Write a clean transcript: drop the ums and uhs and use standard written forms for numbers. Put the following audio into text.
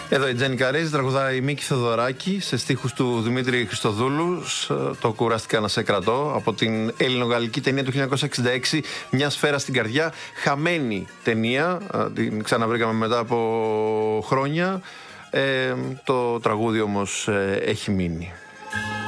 Εδώ η Τζέννη Καρέζη τραγουδάει η Μίκη Θεοδωράκη σε στίχους του Δημήτρη Χριστοδούλου. Το κουράστηκα να σε κρατώ, από την ελληνογαλλική ταινία του 1966, Μια σφαίρα στην καρδιά. Χαμένη ταινία, την ξαναβρήκαμε μετά από χρόνια. Το τραγούδι όμως έχει μείνει.